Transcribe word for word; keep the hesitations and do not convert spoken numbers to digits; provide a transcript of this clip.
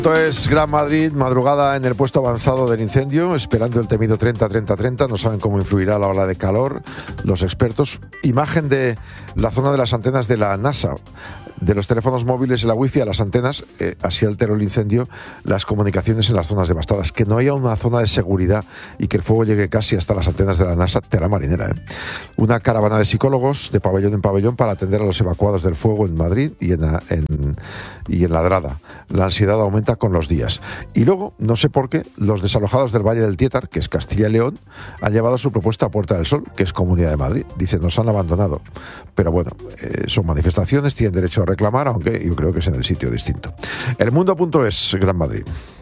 Esto es Gran Madrid, madrugada en el puesto avanzado del incendio, esperando el temido treinta treinta treinta. No saben cómo influirá la ola de calor los expertos. Imagen de la zona de las antenas de la NASA, de los teléfonos móviles y la wifi a las antenas. Eh, así alteró el incendio las comunicaciones en las zonas devastadas. Que no haya una zona de seguridad y que el fuego llegue casi hasta las antenas de la NASA, tela marinera. ¿eh? Una caravana de psicólogos de pabellón en pabellón para atender a los evacuados del fuego en Madrid y en, en, y en Ladrada. La ansiedad aumenta con los días. Y luego, no sé por qué, los desalojados del Valle del Tietar, que es Castilla y León, han llevado su propuesta a Puerta del Sol, que es Comunidad de Madrid. Dicen, nos han abandonado. Pero bueno, eh, son manifestaciones, tienen derecho a reclamar, aunque yo creo que es en el sitio distinto. El mundo punto es, Gran Madrid.